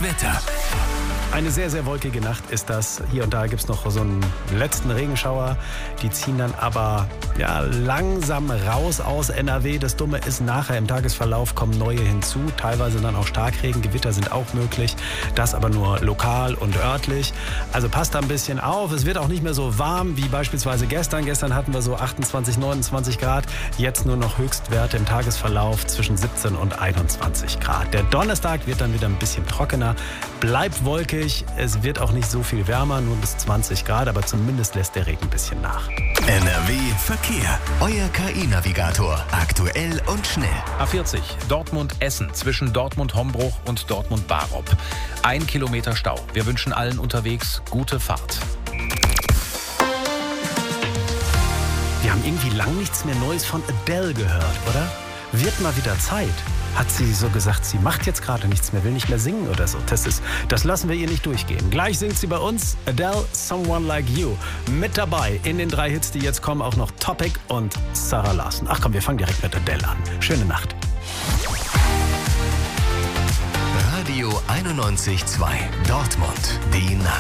Das Wetter. Eine sehr, sehr wolkige Nacht ist das. Hier und da gibt es noch so einen letzten Regenschauer. Die ziehen dann aber langsam raus aus NRW. Das Dumme ist, nachher im Tagesverlauf kommen neue hinzu. Teilweise dann auch Starkregen. Gewitter sind auch möglich. Das aber nur lokal und örtlich. Also passt da ein bisschen auf. Es wird auch nicht mehr so warm wie beispielsweise gestern. Gestern hatten wir so 28, 29 Grad. Jetzt nur noch Höchstwerte im Tagesverlauf zwischen 17 und 21 Grad. Der Donnerstag wird dann wieder ein bisschen trockener. Bleibt wolkig. Es wird auch nicht so viel wärmer, nur bis 20 Grad, aber zumindest lässt der Regen ein bisschen nach. NRW Verkehr. Euer KI-Navigator. Aktuell und schnell. A40 Dortmund-Essen zwischen Dortmund-Hombruch und Dortmund-Barop. 1 Kilometer Stau. Wir wünschen allen unterwegs gute Fahrt. Wir haben irgendwie lang nichts mehr Neues von Adele gehört, oder? Wird mal wieder Zeit. Hat sie so gesagt, sie macht jetzt gerade nichts mehr, will nicht mehr singen oder so. Das lassen wir ihr nicht durchgehen. Gleich singt sie bei uns Adele, Someone Like You. Mit dabei in den 3 Hits, die jetzt kommen, auch noch Topic und Sarah Larsen. Ach komm, wir fangen direkt mit Adele an. Schöne Nacht. Radio 91.2 Dortmund. Die Nacht.